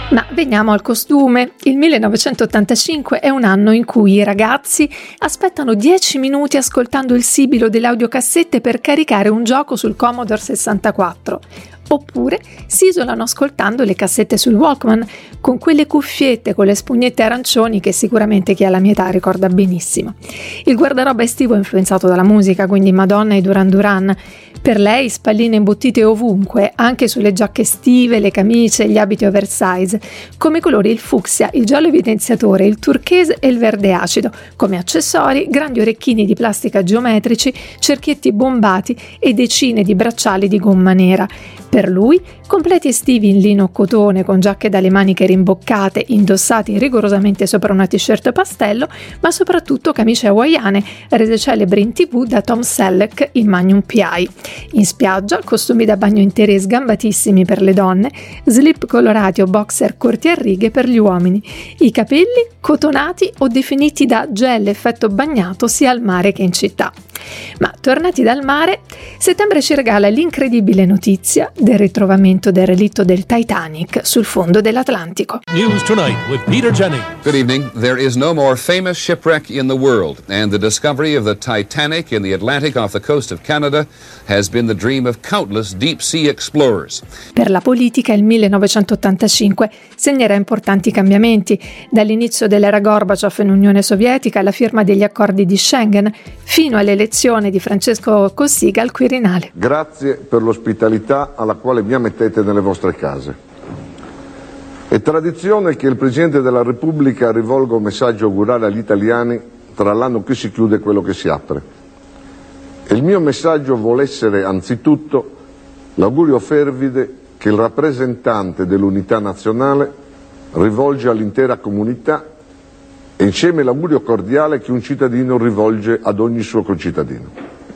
Ma veniamo al costume. Il 1985 è un anno in cui i ragazzi aspettano 10 minuti ascoltando il sibilo delle audiocassette per caricare un gioco sul Commodore 64. Oppure si isolano ascoltando le cassette sul Walkman, con quelle cuffiette con le spugnette arancioni che sicuramente chi ha la mia età ricorda benissimo. Il guardaroba estivo è influenzato dalla musica, quindi Madonna e Duran Duran. Per lei spalline imbottite ovunque, anche sulle giacche estive, le camicie, gli abiti oversize. Come colori il fucsia, il giallo evidenziatore, il turchese e il verde acido. Come accessori, grandi orecchini di plastica geometrici, cerchietti bombati e decine di bracciali di gomma nera. Per lui, completi estivi in lino o cotone con giacche dalle maniche rimboccate, indossati rigorosamente sopra una t-shirt pastello, ma soprattutto camicie hawaiane, rese celebri in TV da Tom Selleck in Magnum P.I. In spiaggia, costumi da bagno interi e sgambatissimi per le donne, slip colorati o boxer corti a righe per gli uomini. I capelli cotonati o definiti da gel effetto bagnato sia al mare che in città. Ma tornati dal mare, settembre ci regala l'incredibile notizia del ritrovamento del relitto del Titanic sul fondo dell'Atlantico. News Tonight with Peter Jennings. Good evening. There is no more famous shipwreck in the world, and the discovery of the Titanic in the Atlantic off the coast of Canada has been the dream of countless deep-sea explorers. Per la politica il 1985 segnerà importanti cambiamenti, dall'inizio dell'era Gorbaciov in Unione Sovietica alla firma degli accordi di Schengen, fino all'elezione di Francesco Cossiga al Quirinale. Grazie per l'ospitalità alla quale mi ammettete nelle vostre case. È tradizione che il Presidente della Repubblica rivolga un messaggio augurale agli italiani tra l'anno che si chiude e quello che si apre. E il mio messaggio vuole essere anzitutto l'augurio fervide che il rappresentante dell'unità nazionale rivolge all'intera comunità e insieme l'augurio cordiale che un cittadino rivolge ad ogni suo concittadino.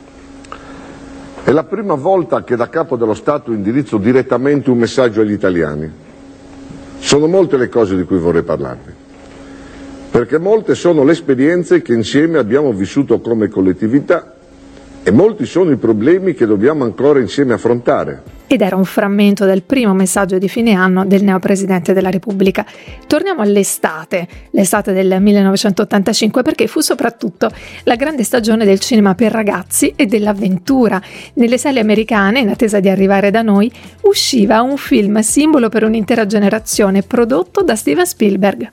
È la prima volta che da capo dello Stato indirizzo direttamente un messaggio agli italiani. Sono molte le cose di cui vorrei parlarvi, perché molte sono le esperienze che insieme abbiamo vissuto come collettività e molti sono i problemi che dobbiamo ancora insieme affrontare. Ed era un frammento del primo messaggio di fine anno del neopresidente della Repubblica. Torniamo all'estate, l'estate del 1985, perché fu soprattutto la grande stagione del cinema per ragazzi e dell'avventura. Nelle sale americane, in attesa di arrivare da noi, usciva un film simbolo per un'intera generazione, prodotto da Steven Spielberg.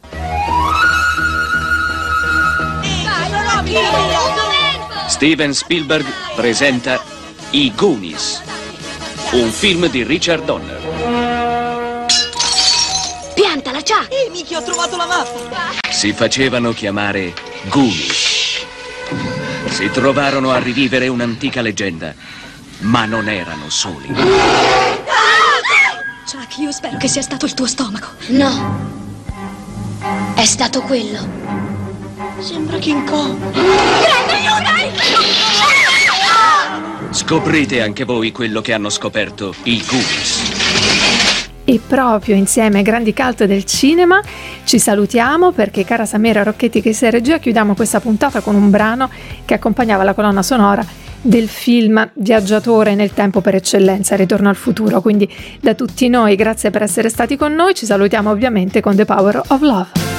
Steven Spielberg presenta I Goonies, un film di Richard Donner. Piantala, Chuck! Mickey, ho trovato la mappa! Si facevano chiamare Goonies. Si trovarono a rivivere un'antica leggenda, ma non erano soli. Chuck, io spero che sia stato il tuo stomaco. No, è stato quello. Sembra King Kong. Grande aiuto! Scoprite anche voi quello che hanno scoperto i Goonies. E proprio insieme ai grandi cult del cinema ci salutiamo, perché cara Samira Rocchetti che sei regia, chiudiamo questa puntata con un brano che accompagnava la colonna sonora del film viaggiatore nel tempo per eccellenza, Ritorno al futuro. Quindi da tutti noi grazie per essere stati con noi, ci salutiamo ovviamente con The Power of Love.